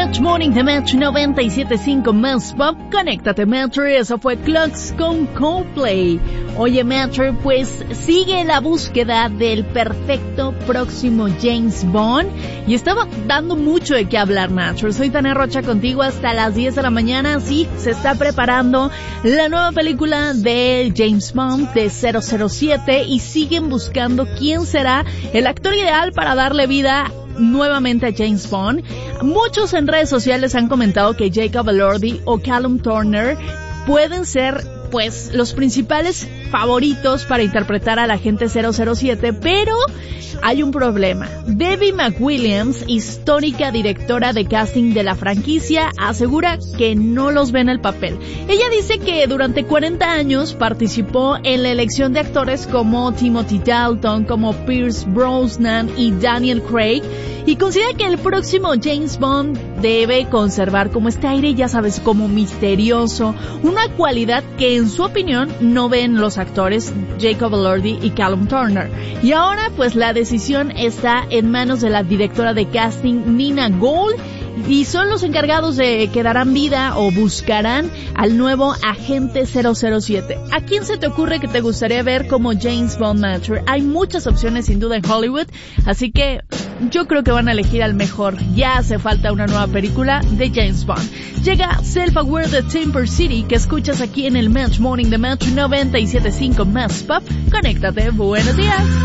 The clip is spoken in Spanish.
Match Morning de Match 97.5 más pop. Conéctate, Match. Eso fue Clocks con Coldplay. Oye, Match, pues sigue la búsqueda del perfecto próximo James Bond y estaba dando mucho de qué hablar, Match. Soy Tania Rocha contigo hasta las 10 de la mañana. Sí, se está preparando la nueva película de James Bond de 007 y siguen buscando quién será el actor ideal para darle vida nuevamente a James Bond. Muchos en redes sociales han comentado que Jacob Elordi o Callum Turner pueden ser pues los principales favoritos para interpretar al agente 007, pero hay un problema. Debbie McWilliams, histórica directora de casting de la franquicia, asegura que no los ve en el papel. Ella dice que durante 40 años participó en la elección de actores como Timothy Dalton, como Pierce Brosnan y Daniel Craig, y considera que el próximo James Bond debe conservar como este aire, ya sabes, como misterioso, una cualidad que en su opinión no ven los actores Jacob Elordi y Callum Turner. Y ahora pues la decisión está en manos de la directora de casting Nina Gould, y son los encargados de que darán vida o buscarán al nuevo agente 007. ¿A quién se te ocurre que te gustaría ver como James Bond, Match? Hay muchas opciones sin duda en Hollywood, así que yo creo que van a elegir al mejor. Ya hace falta una nueva película de James Bond. Llega Self-Aware de Timber City, que escuchas aquí en el Match Morning de Match 97.5 más pop. Conéctate, buenos días.